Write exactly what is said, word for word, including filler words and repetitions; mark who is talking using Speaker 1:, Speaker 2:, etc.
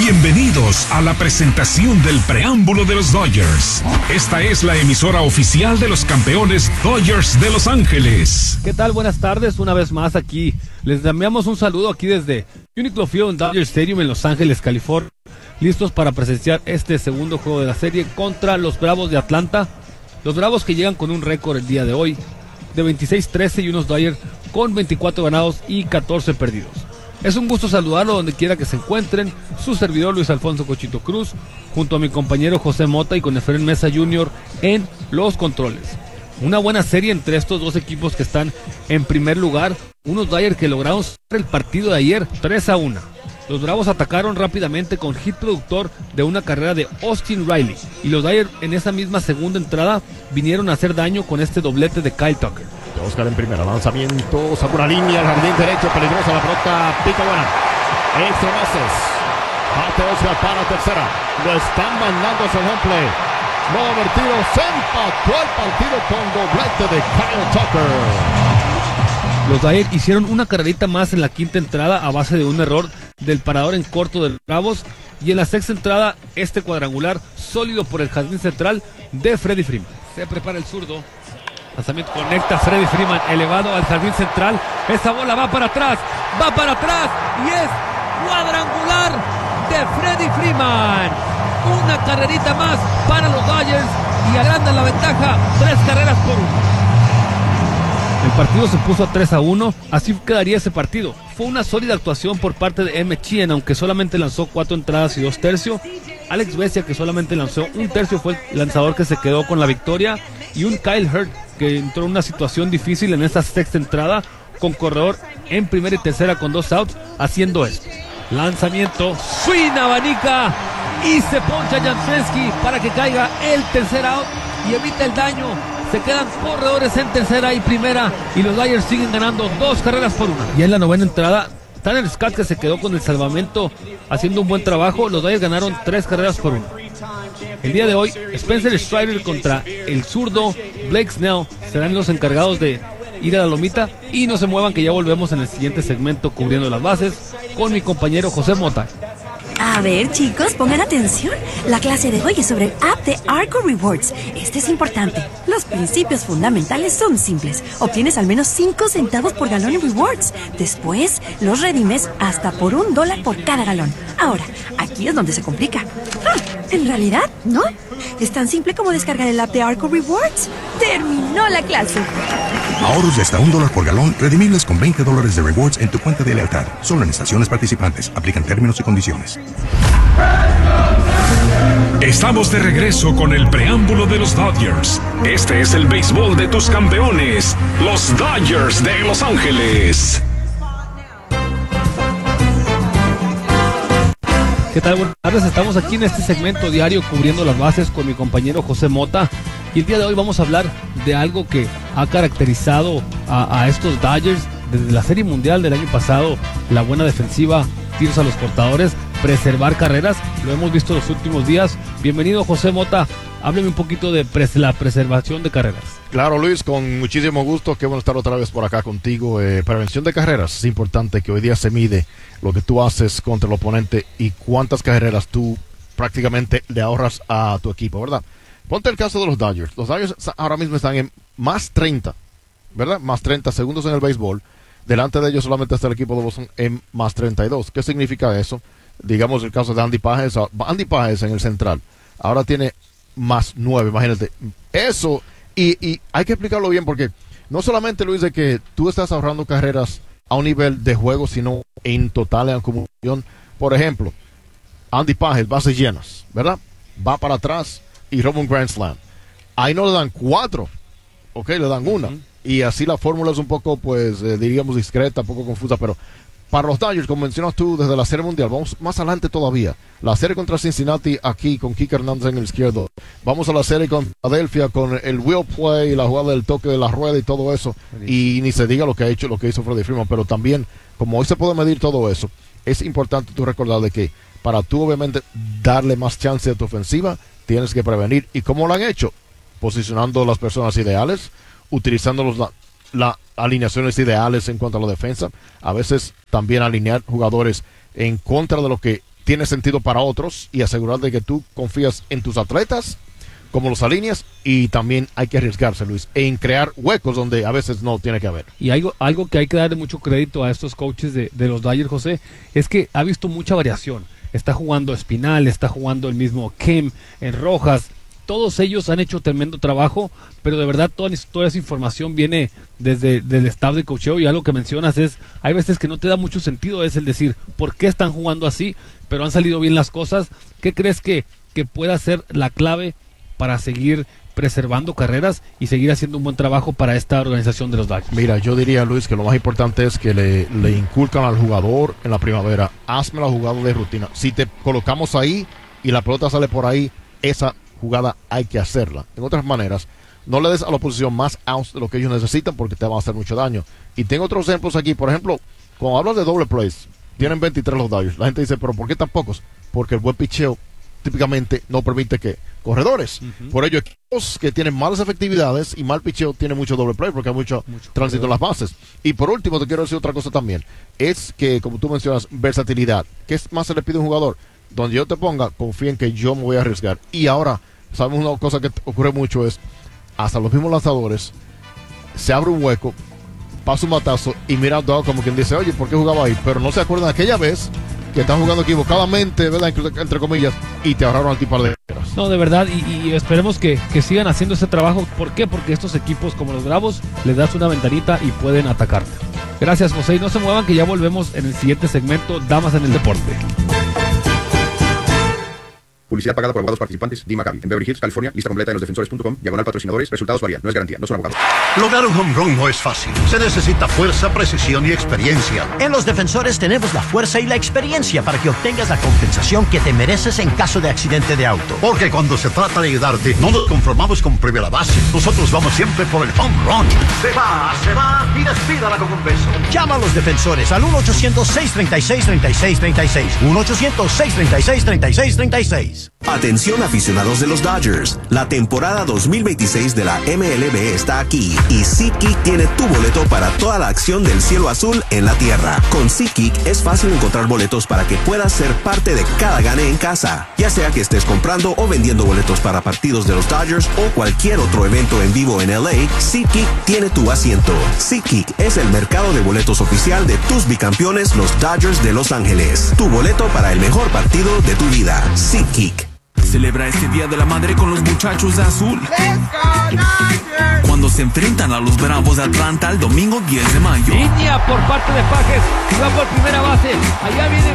Speaker 1: Bienvenidos a la presentación del preámbulo de los Dodgers. Esta es la emisora oficial de los campeones Dodgers de Los Ángeles.
Speaker 2: ¿Qué tal? Buenas tardes, una vez más aquí. Les enviamos un saludo aquí desde Uniqlo Field Dodger Stadium en Los Ángeles, California. Listos para presenciar este segundo juego de la serie contra los Bravos de Atlanta. Los Bravos que llegan con un récord el día de hoy de veintiséis trece y unos Dodgers con veinticuatro ganados y catorce perdidos. Es un gusto saludarlo donde quiera que se encuentren. Su servidor Luis Alfonso Cochito Cruz, junto a mi compañero José Mota y con Efraín Mesa junior en los controles. Una buena serie entre estos dos equipos que están en primer lugar. Unos Dodgers que lograron cerrar el partido de ayer tres a uno. Los Bravos atacaron rápidamente con hit productor de una carrera de Austin Riley. Y los Dodgers en esa misma segunda entrada vinieron a hacer daño con este doblete de Kyle Tucker.
Speaker 3: Oscar en primera, lanzamiento, saca una línea, el jardín derecho, peligrosa la pelota, pica buena. Extra bases. Bate Oscar para tercera. Lo están mandando hacia el home play. No vertido, se empató el partido con doblete de Kyle Tucker.
Speaker 2: Los Dodgers hicieron una carrerita más en la quinta entrada a base de un error del parador en corto de los Bravos. Y en la sexta entrada, este cuadrangular sólido por el jardín central de Freddie Freeman. Se prepara el zurdo. Lanzamiento conecta Freddie Freeman, elevado al jardín central. Esa bola va para atrás, va para atrás y es cuadrangular de Freddie Freeman. Una carrerita más para los Dodgers y agrandan la ventaja, tres carreras por uno. El partido se puso a tres a uno, así quedaría ese partido. Fue una sólida actuación por parte de M. Chien, aunque solamente lanzó cuatro entradas y dos tercios. Alex Vesia, que solamente lanzó un tercio, fue el lanzador que se quedó con la victoria. Y un Kyle Hurt, que entró en una situación difícil en esta sexta entrada, con corredor en primera y tercera con dos outs, haciendo esto. Lanzamiento, swing, abanica, y se poncha Jansensky para que caiga el tercer out y evita el daño. Se quedan corredores en tercera y primera y los Dodgers siguen ganando dos carreras por una. Y en la novena entrada, Tanner Scott, que se quedó con el salvamento haciendo un buen trabajo. Los Dodgers ganaron tres carreras por una. El día de hoy, Spencer Strider contra el zurdo Blake Snell serán los encargados de ir a la lomita. Y no se muevan, que ya volvemos en el siguiente segmento cubriendo las bases con mi compañero José Mota.
Speaker 4: A ver, chicos, pongan atención. La clase de hoy es sobre el app de Arco Rewards. Este es importante. Los principios fundamentales son simples. Obtienes al menos cinco centavos por galón en rewards. Después, los redimes hasta por un dólar por cada galón. Ahora, aquí es donde se complica. Ah, en realidad, ¿no? Es tan simple como descargar el app de Arco Rewards. ¡Terminó la clase!
Speaker 5: Ahorros de hasta un dólar por galón, redimibles con veinte dólares de rewards en tu cuenta de lealtad. Solo en estaciones participantes. Aplican términos y condiciones.
Speaker 1: Estamos de regreso con el preámbulo de los Dodgers. Este es el béisbol de tus campeones, los Dodgers de Los Ángeles.
Speaker 2: ¿Qué tal? Buenas tardes, estamos aquí en este segmento diario cubriendo las bases con mi compañero José Mota. Y el día de hoy vamos a hablar de algo que ha caracterizado a, a estos Dodgers desde la Serie Mundial del año pasado: la buena defensiva, tiros a los cortadores, preservar carreras. Lo hemos visto los últimos días. Bienvenido, José Mota. Hábleme un poquito de pres- la preservación de carreras.
Speaker 3: Claro, Luis, con muchísimo gusto. Qué bueno estar otra vez por acá contigo. Eh, prevención de carreras. Es importante que hoy día se mide lo que tú haces contra el oponente y cuántas carreras tú prácticamente le ahorras a tu equipo, ¿verdad? Ponte el caso de los Dodgers. Los Dodgers ahora mismo están en más treinta, ¿verdad? Más treinta segundos en el béisbol. Delante de ellos solamente está el equipo de Boston en más treinta y dos. ¿Qué significa eso? Digamos el caso de Andy Pages. Andy Pages en el central ahora tiene más nueve, imagínate. Eso, y, y hay que explicarlo bien, porque no solamente, Luis, de que tú estás ahorrando carreras a un nivel de juego, sino en total, en acumulación. Por ejemplo, Andy Pages, bases llenas, ¿verdad? Va para atrás y roba un Grand Slam. Ahí no le dan cuatro, ok, le dan una. Uh-huh. Y así la fórmula es un poco, pues, eh, diríamos discreta, un poco confusa, pero para los Dodgers, como mencionas tú, desde la Serie Mundial, vamos más adelante todavía. La serie contra Cincinnati aquí con Kike Hernández en el izquierdo. Vamos a la serie con Philadelphia con el wheel play, la jugada del toque de la rueda y todo eso. Y ni se diga lo que ha hecho, lo que hizo Freddie Freeman, pero también, como hoy se puede medir todo eso, es importante tú recordar de que para tú obviamente darle más chance a tu ofensiva, tienes que prevenir. ¿Y cómo lo han hecho? Posicionando las personas ideales, utilizando los, la, la alineaciones ideales en cuanto a la defensa. A veces también alinear jugadores en contra de lo que tiene sentido para otros y asegurar de que tú confías en tus atletas, como los alineas, y también hay que arriesgarse, Luis, en crear huecos donde a veces no tiene que haber.
Speaker 2: Y algo, algo que hay que darle mucho crédito a estos coaches de, de los Dodgers, José, es que ha visto mucha variación. Está jugando Espinal, está jugando el mismo Kim en Rojas. Todos ellos han hecho tremendo trabajo, pero de verdad toda, toda esa información viene desde el staff de coacheo, y algo que mencionas es, hay veces que no te da mucho sentido, es el decir, ¿por qué están jugando así? Pero han salido bien las cosas. ¿Qué crees que, que pueda ser la clave para seguir preservando carreras y seguir haciendo un buen trabajo para esta organización de los Dodgers?
Speaker 3: Mira, yo diría, Luis, que lo más importante es que le, le inculcan al jugador en la primavera, hazme la jugada de rutina. Si te colocamos ahí y la pelota sale por ahí, esa jugada hay que hacerla. En otras maneras, no le des a la oposición más outs de lo que ellos necesitan, porque te va a hacer mucho daño. Y tengo otros ejemplos aquí. Por ejemplo, cuando hablas de doble plays, tienen veintitrés los Dodgers. La gente dice, pero ¿por qué tan pocos? Porque el buen picheo típicamente no permite que corredores. Uh-huh. Por ello, equipos que tienen malas efectividades y mal picheo tienen mucho doble play, porque hay mucho, mucho tránsito en las bases. Y por último, te quiero decir otra cosa también, es que, como tú mencionas, versatilidad. ¿Qué más se le pide a un jugador? Donde yo te ponga, confía en que yo me voy a arriesgar. Y ahora, sabemos una cosa que ocurre mucho es, hasta los mismos lanzadores, se abre un hueco, pasa un batazo y mira al dog como quien dice, oye, ¿por qué jugaba ahí? Pero no se acuerdan aquella vez que están jugando equivocadamente, ¿verdad? Entre comillas, y te ahorraron al tipo de veras.
Speaker 2: No, de verdad, y, y esperemos que, que sigan haciendo ese trabajo. ¿Por qué? Porque estos equipos como los Bravos les das una ventanita y pueden atacarte. Gracias, José, y no se muevan, que ya volvemos en el siguiente segmento, Damas en el Deporte.
Speaker 6: Publicidad pagada por abogados participantes. Dean McCabe. En Beverly Hills, California. Lista completa en los defensores punto com. Diagonal patrocinadores. Resultados varían. No es garantía. No son abogados.
Speaker 7: Lograr un home run no es fácil. Se necesita fuerza, precisión y experiencia.
Speaker 8: En los defensores tenemos la fuerza y la experiencia para que obtengas la compensación que te mereces en caso de accidente de auto.
Speaker 7: Porque cuando se trata de ayudarte, no nos conformamos con primera base. Nosotros vamos siempre por el home run. Se va, se va y despídala con un beso.
Speaker 8: Llama a los defensores al uno ochocientos, seis treinta y seis, treinta y seis treinta y seis. uno ochocientos, seis treinta y seis, treinta y seis treinta y seis.
Speaker 9: Atención aficionados de los Dodgers, la temporada dos mil veintiséis de la M L B está aquí y SeatGeek tiene tu boleto para toda la acción del cielo azul en la tierra. Con SeatGeek es fácil encontrar boletos para que puedas ser parte de cada gane en casa, ya sea que estés comprando o vendiendo boletos para partidos de los Dodgers o cualquier otro evento en vivo en L A. SeatGeek tiene tu asiento. SeatGeek es el mercado de boletos oficial de tus bicampeones, los Dodgers de Los Ángeles. Tu boleto para el mejor partido de tu vida. SeatGeek.
Speaker 10: Celebra este Día de la Madre con los muchachos de azul, cuando se enfrentan a los Bravos de Atlanta el domingo diez de mayo.
Speaker 2: Línea por parte de Pajes, y va por primera base, allá viene